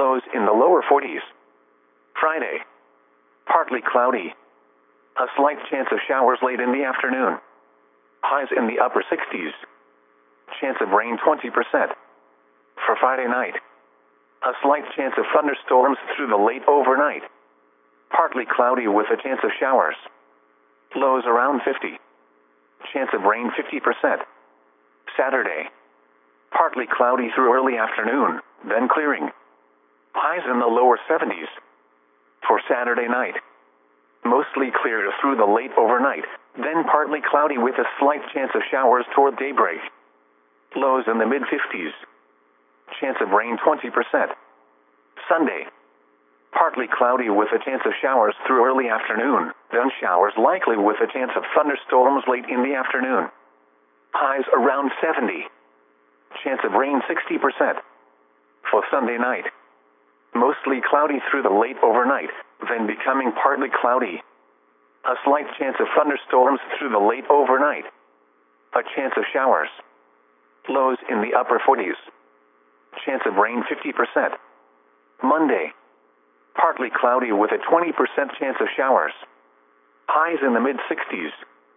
lows in the lower 40s. Friday, partly cloudy. A slight chance of showers late in the afternoon. Highs in the upper 60s. Chance of rain 20%. For Friday night, a slight chance of thunderstorms through the late overnight. Partly cloudy with a chance of showers. Lows around 50. Chance of rain 50%. Saturday, partly cloudy through early afternoon, then clearing. Highs in the lower 70s. For Saturday night, mostly clear through the late overnight, then partly cloudy with a slight chance of showers toward daybreak. Lows in the mid-50s. Chance of rain 20%. Sunday, partly cloudy with a chance of showers through early afternoon, then showers likely with a chance of thunderstorms late in the afternoon. Highs around 70. Chance of rain 60%. For Sunday night, mostly cloudy through the late overnight, then becoming partly cloudy. A slight chance of thunderstorms through the late overnight. A chance of showers. Lows in the upper 40s. Chance of rain 50%. Monday, partly cloudy with a 20% chance of showers. Highs in the mid-60s.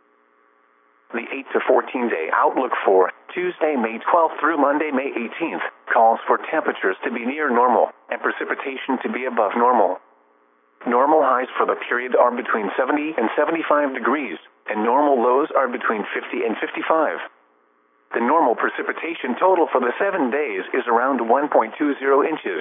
The 8 to 14 day outlook for Tuesday, May 12th through Monday, May 18th, calls for temperatures to be near normal and precipitation to be above normal. Normal highs for the period are between 70 and 75 degrees, and normal lows are between 50 and 55. The normal precipitation total for the 7 days is around 1.20 inches.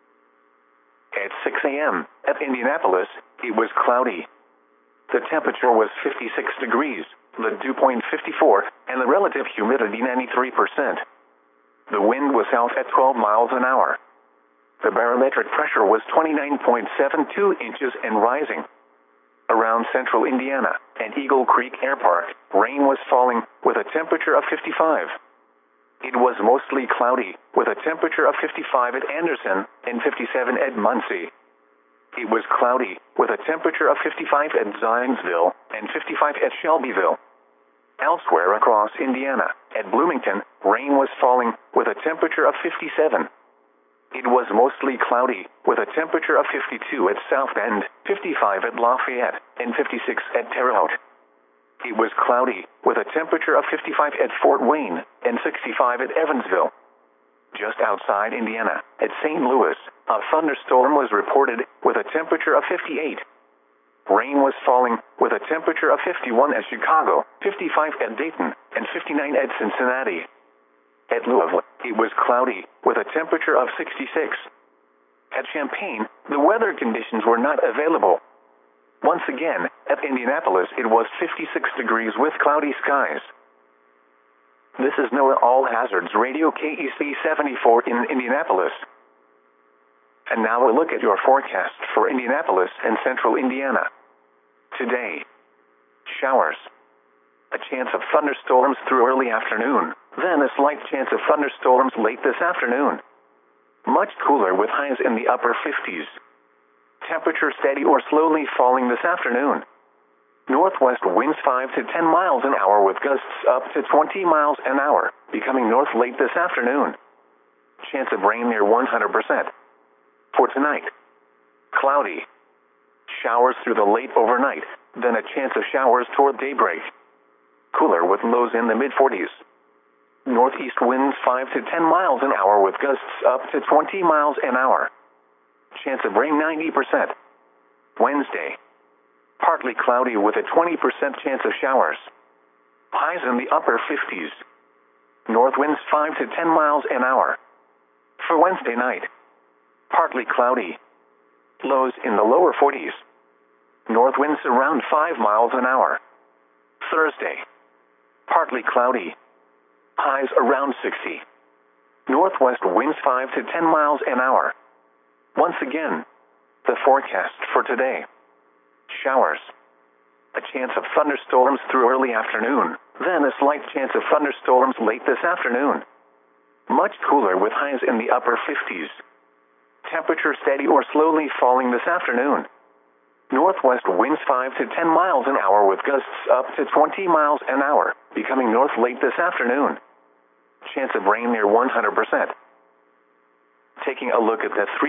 At 6 a.m. at Indianapolis, it was cloudy. The temperature was 56 degrees, the dew point 54, and the relative humidity 93%. The wind was south at 12 miles an hour. The barometric pressure was 29.72 inches and rising. Around central Indiana and Eagle Creek Air Park, rain was falling with a temperature of 55. It was mostly cloudy, with a temperature of 55 at Anderson and 57 at Muncie. It was cloudy, with a temperature of 55 at Zionsville and 55 at Shelbyville. Elsewhere across Indiana, at Bloomington, rain was falling, with a temperature of 57. It was mostly cloudy, with a temperature of 52 at South Bend, 55 at Lafayette, and 56 at Terre Haute. It was cloudy, with a temperature of 55 at Fort Wayne, and 65 at Evansville. Just outside Indiana, at St. Louis, a thunderstorm was reported, with a temperature of 58. Rain was falling, with a temperature of 51 at Chicago, 55 at Dayton, and 59 at Cincinnati. At Louisville, it was cloudy, with a temperature of 66. At Champaign, the weather conditions were not available. Once again, at Indianapolis, it was 56 degrees with cloudy skies. This is NOAA All Hazards Radio KEC 74 in Indianapolis. And now a look at your forecast for Indianapolis and central Indiana. Today, showers. A chance of thunderstorms through early afternoon, then a slight chance of thunderstorms late this afternoon. Much cooler with highs in the upper 50s. Temperature steady or slowly falling this afternoon. Northwest winds 5 to 10 miles an hour with gusts up to 20 miles an hour, becoming north late this afternoon. Chance of rain near 100%. For tonight, cloudy. Showers through the late overnight, then a chance of showers toward daybreak. Cooler with lows in the mid-40s. Northeast winds 5 to 10 miles an hour with gusts up to 20 miles an hour. Chance of rain 90%. Wednesday, partly cloudy with a 20% chance of showers. Highs in the upper 50s. North winds 5 to 10 miles an hour. For Wednesday night, partly cloudy. Lows in the lower 40s. North winds around 5 miles an hour. Thursday, partly cloudy. Highs around 60. Northwest winds 5 to 10 miles an hour. Once again, the forecast for today. Showers. A chance of thunderstorms through early afternoon, then a slight chance of thunderstorms late this afternoon. Much cooler with highs in the upper 50s. Temperature steady or slowly falling this afternoon. Northwest winds 5 to 10 miles an hour with gusts up to 20 miles an hour, becoming north late this afternoon. Chance of rain near 100%. Taking a look at the